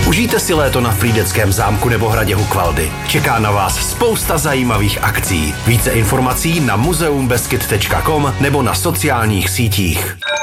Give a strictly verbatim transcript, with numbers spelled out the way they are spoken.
Užijte si léto na Frýdeckém zámku nebo hradě Hukvaldy. Čeká na vás spousta zajímavých akcí. Více informací na muzeum beskyd tečka com nebo na sociálních sítích.